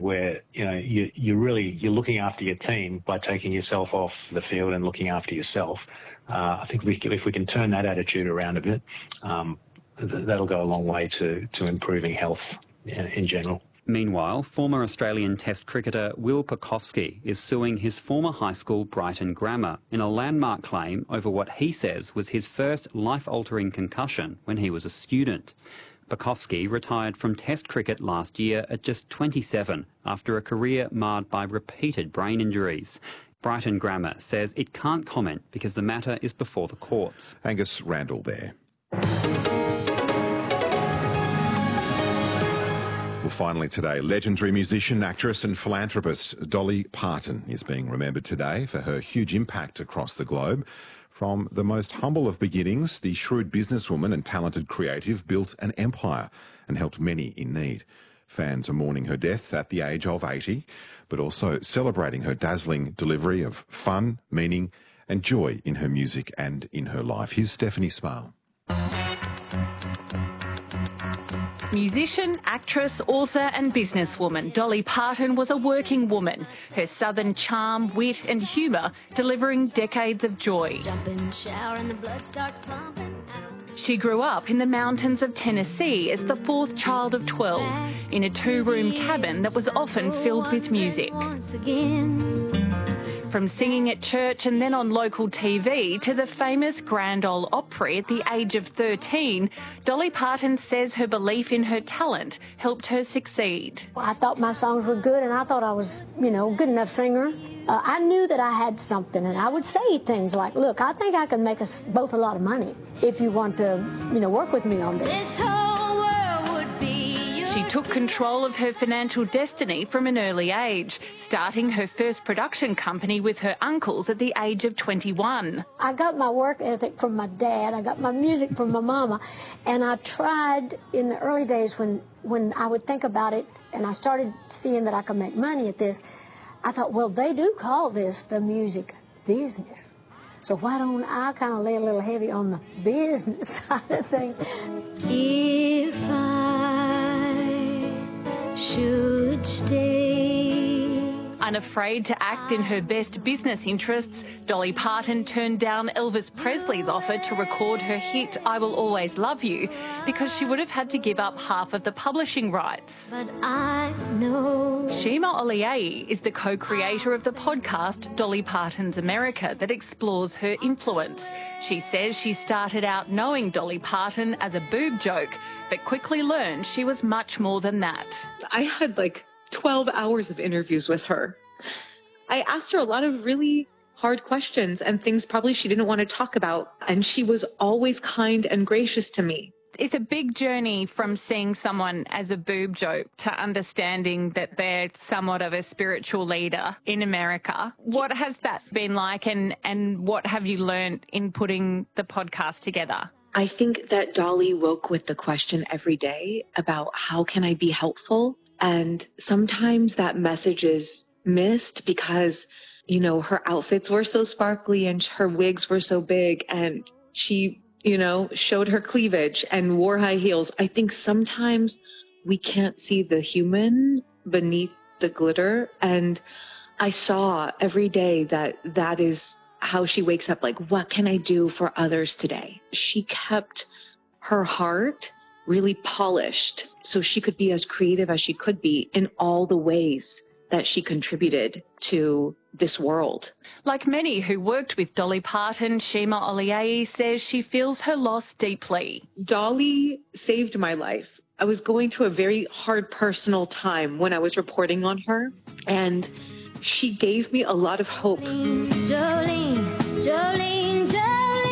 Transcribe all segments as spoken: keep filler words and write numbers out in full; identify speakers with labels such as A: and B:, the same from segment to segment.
A: where, you know, you, you really, you're looking after your team by taking yourself off the field and looking after yourself. Uh, I think we can, if we can turn that attitude around a bit, um, th that'll go a long way to, to improving health in, in general.
B: Meanwhile, former Australian Test cricketer Will Pucovski is suing his former high school Brighton Grammar in a landmark claim over what he says was his first life-altering concussion when he was a student. Pucovski retired from Test cricket last year at just twenty-seven after a career marred by repeated brain injuries. Brighton Grammar says it can't comment because the matter is before the courts.
C: Angus Randall there. Well, finally today, legendary musician, actress and philanthropist Dolly Parton is being remembered today for her huge impact across the globe. From the most humble of beginnings, the shrewd businesswoman and talented creative built an empire and helped many in need. Fans are mourning her death at the age of eighty, but also celebrating her dazzling delivery of fun, meaning and joy in her music and in her life. Here's Stephanie Smale.
D: Musician, actress, author and businesswoman, Dolly Parton was a working woman, her southern charm, wit and humour delivering decades of joy. She grew up in the mountains of Tennessee as the fourth child of twelve, in a two-room cabin that was often filled with music. From singing at church and then on local T V to the famous Grand Ole Opry at the age of thirteen, Dolly Parton says her belief in her talent helped her succeed.
E: I thought my songs were good and I thought I was, you know, a good enough singer. Uh, I knew that I had something and I would say things like, look, I think I can make us both a lot of money if you want to, you know, work with me on this.
D: This whole world would be yours. She took control of her financial destiny from an early age, starting her first production company with her uncles at the age of twenty-one.
E: I got my work ethic from my dad, I got my music from my mama, and I tried in the early days when, when I would think about it and I started seeing that I could make money at this, I thought, well, they do call this the music business. So why don't I kind of lay a little heavy on the business side of things? If I should stay.
D: Unafraid to act in her best business interests, Dolly Parton turned down Elvis Presley's offer to record her hit I Will Always Love You because she would have had to give up half of the publishing rights.
E: But I know.
D: Shima Oliaee is the co-creator of the podcast Dolly Parton's America that explores her influence. She says she started out knowing Dolly Parton as a boob joke, but quickly learned she was much more than that.
F: I had like twelve hours of interviews with her. I asked her a lot of really hard questions and things probably she didn't want to talk about, and she was always kind and gracious to me.
D: It's a big journey from seeing someone as a boob joke to understanding that they're somewhat of a spiritual leader in America. What has that been like, and, and what have you learned in putting the podcast together?
F: I think that Dolly woke with the question every day about how can I be helpful? And sometimes that message is missed because, you know, her outfits were so sparkly and her wigs were so big and she, you know, showed her cleavage and wore high heels. I think sometimes we can't see the human beneath the glitter. And I saw every day that that is how she wakes up, like, what can I do for others today? She kept her heart really polished so she could be as creative as she could be in all the ways that she contributed to this world.
D: Like many who worked with Dolly Parton, Shima Oliaee says she feels her loss deeply.
F: Dolly saved my life. I was going through a very hard personal time when I was reporting on her, and she gave me a lot of hope.
D: Jolene, Jolene, Jolene.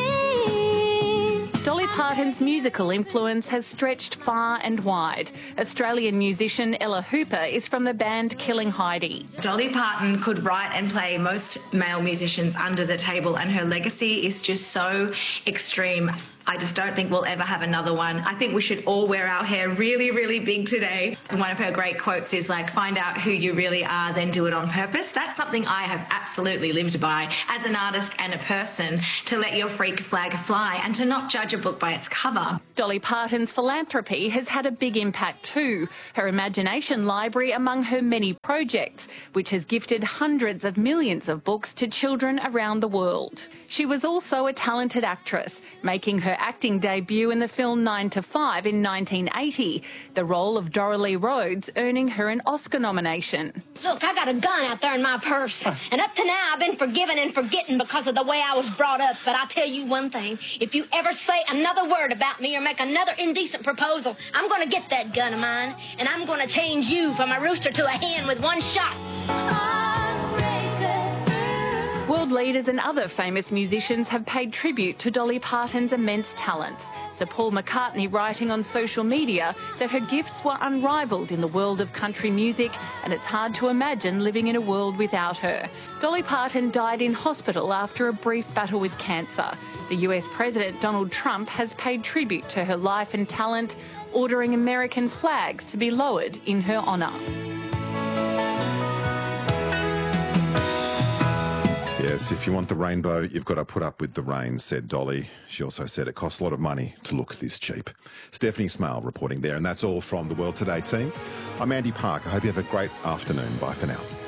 D: Dolly Parton's musical influence has stretched far and wide. Australian musician Ella Hooper is from the band Killing Heidi.
G: Dolly Parton could write and play most male musicians under the table, and her legacy is just so extreme. I just don't think we'll ever have another one. I think we should all wear our hair really, really big today. And one of her great quotes is like, find out who you really are, then do it on purpose. That's something I have absolutely lived by as an artist and a person, to let your freak flag fly and to not judge a book by its cover.
D: Dolly Parton's philanthropy has had a big impact too. Her imagination library among her many projects, which has gifted hundreds of millions of books to children around the world. She was also a talented actress, making her acting debut in the film nine to five in nineteen eighty, the role of Dorothy Rhodes earning her an Oscar nomination.
H: Look, I got a gun out there in my purse, and up to now I've been forgiven and forgetting because of the way I was brought up, but I'll tell you one thing, if you ever say another word about me or make another indecent proposal, I'm going to get that gun of mine, and I'm going to change you from a rooster to a hen with one shot.
D: World leaders and other famous musicians have paid tribute to Dolly Parton's immense talents. Sir Paul McCartney writing on social media that her gifts were unrivalled in the world of country music, and it's hard to imagine living in a world without her. Dolly Parton died in hospital after a brief battle with cancer. The U S President Donald Trump has paid tribute to her life and talent, ordering American flags to be lowered in her honour.
C: Yes, if you want the rainbow, you've got to put up with the rain, said Dolly. She also said it costs a lot of money to look this cheap. Stephanie Smale reporting there, and that's all from the World Today team. I'm Andy Park. I hope you have a great afternoon. Bye for now.